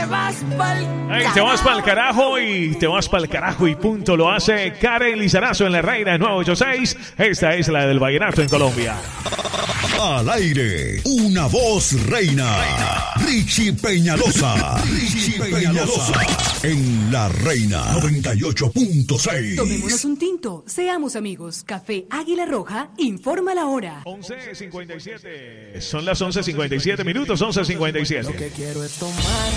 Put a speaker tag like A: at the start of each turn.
A: vas pa'l
B: Hey, te vas para el carajo y te vas para el carajo y punto. Lo hace Karen Lizarazo en La Reina 986. Esta es la del vallenato en Colombia.
C: Al aire, una voz reina. Richie Peñalosa. Richie Peñalosa. En La Reina 98.6.
A: Tomémonos un tinto, seamos amigos. Café Águila Roja, informa la hora.
B: 11:57. Son las 11:57 minutos, 11:57.
D: Lo que quiero es tomar